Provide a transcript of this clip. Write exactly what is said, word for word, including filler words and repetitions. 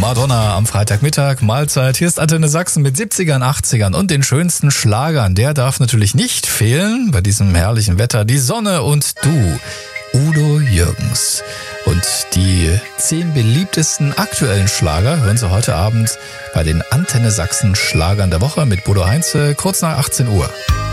Madonna am Freitagmittag, Mahlzeit. Hier ist Antenne Sachsen mit siebzigern, achtzigern und den schönsten Schlagern. Der darf natürlich nicht fehlen bei diesem herrlichen Wetter. Die Sonne und du, Udo Jürgens. Und die zehn beliebtesten aktuellen Schlager hören Sie heute Abend bei den Antenne Sachsen Schlagern der Woche mit Bodo Heinze kurz nach achtzehn Uhr.